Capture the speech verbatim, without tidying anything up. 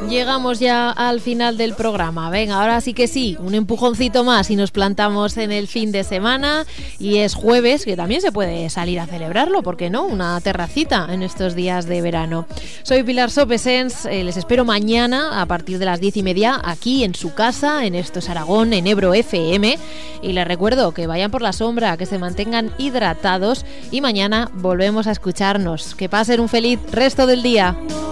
Llegamos ya al final del programa. Venga, ahora sí que sí, un empujoncito más y nos plantamos en el fin de semana. Y es jueves, que también se puede salir a celebrarlo, ¿por qué no? Una terracita en estos días de verano. Soy Pilar Sopesens, eh, les espero mañana a partir de las diez y media aquí en su casa, en Esto es Aragón, en Ebro F M. Y les recuerdo que vayan por la sombra, que se mantengan hidratados y mañana volvemos a escucharnos. Que pasen un feliz resto del día.